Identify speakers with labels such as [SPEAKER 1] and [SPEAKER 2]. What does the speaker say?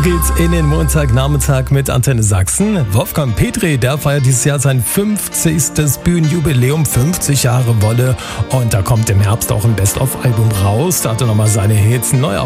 [SPEAKER 1] Auf geht's in den Montagnachmittag mit Antenne Sachsen. Wolfgang Petri, der feiert dieses Jahr sein 50. Bühnenjubiläum, 50 Jahre Wolle. Und da kommt im Herbst auch ein Best-of-Album raus. Da hat er nochmal seine Hits neu